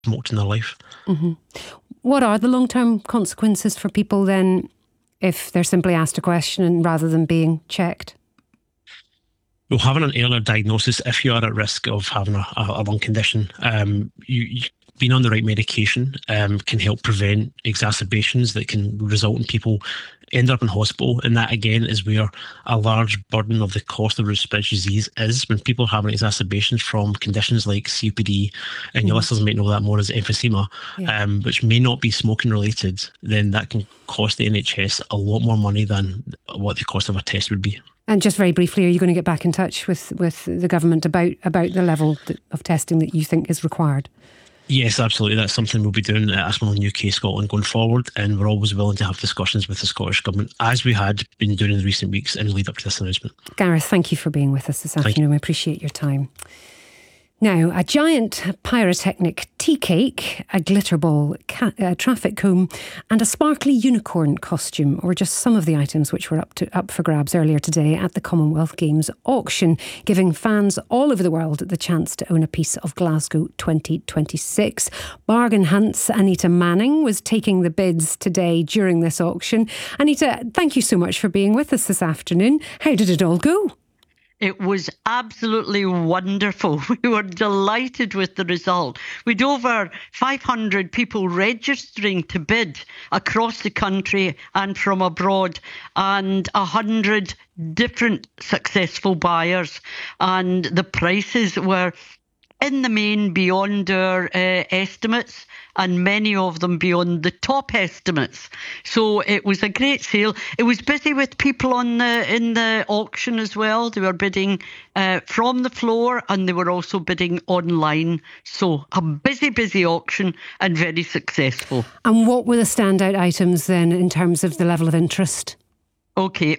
smoked in their life. Mm-hmm. What are the long-term consequences for people then if they're simply asked a question rather than being checked? Well, having an earlier diagnosis, if you are at risk of having a lung condition, you being on the right medication can help prevent exacerbations that can result in people end up in hospital. And that, again, is where a large burden of the cost of respiratory disease is. When people are having exacerbations from conditions like COPD, and your listeners might know that more as emphysema, which may not be smoking related, then that can cost the NHS a lot more money than what the cost of a test would be. And just very briefly, are you going to get back in touch with the government about the level of testing that you think is required? Yes, absolutely. That's something we'll be doing at Asthma UK Scotland going forward, and we're always willing to have discussions with the Scottish Government, as we had been doing in the recent weeks in lead up to this announcement. Gareth, thank you for being with us this afternoon. We appreciate your time. Now, a giant pyrotechnic tea cake, a glitter ball, traffic cone and a sparkly unicorn costume were just some of the items which were up for grabs earlier today at the Commonwealth Games auction, giving fans all over the world the chance to own a piece of Glasgow 2026. Bargain Hunt's Anita Manning was taking the bids today during this auction. Anita, thank you so much for being with us this afternoon. How did it all go? It was absolutely wonderful. We were delighted with the result. We'd over 500 people registering to bid across the country and from abroad, and 100 different successful buyers. And the prices were in the main beyond our estimates, and many of them beyond the top estimates. So it was a great sale. It was busy with people in the auction as well. They were bidding from the floor, and they were also bidding online. So a busy auction, and very successful. And what were the standout items then in terms of the level of interest? Okay,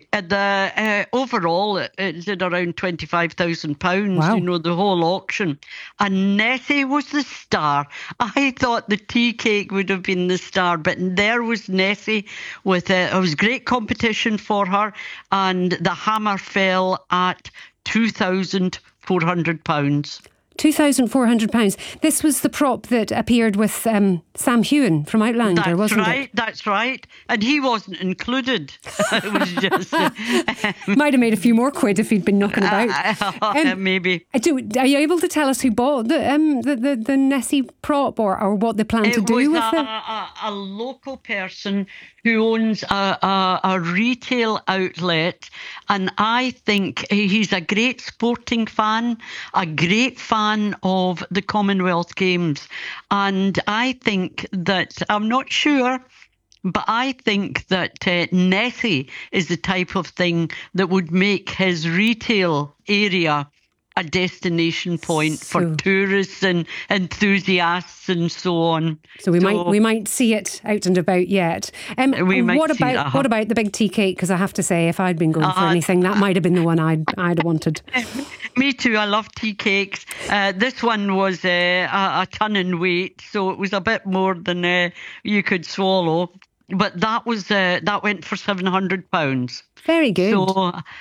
overall it did around £25,000, wow. You know, the whole auction. And Nessie was the star. I thought the tea cake would have been the star, but there was Nessie with it was great competition for her, and the hammer fell at £2,400. £2,400. This was the prop that appeared with Sam Heughan from Outlander, wasn't it? That's right. And he wasn't included. It was just... Might have made a few more quid if he'd been knocking about. Maybe. Are you able to tell us who bought the Nessie prop or what they plan to do with it? It was a local person who owns a retail outlet, and I think he's a great sporting fan, a great fan of the Commonwealth Games. And I think that, I'm not sure, but I think that Nessie is the type of thing that would make his retail area a destination point for tourists and enthusiasts and so on. So we might see it out and about yet. What about the big tea cake? Because I have to say, if I'd been going for anything, that might have been the one I'd have wanted. Me too. I love tea cakes. This one was a ton in weight, so it was a bit more than you could swallow. But that went for £700. Very good. So